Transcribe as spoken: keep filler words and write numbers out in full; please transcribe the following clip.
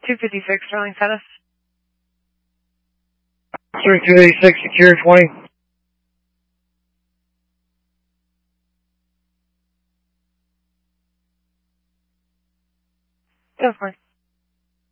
two fifty-six, Sterling Tennis. Three two eighty-six, secure twenty. Go for it.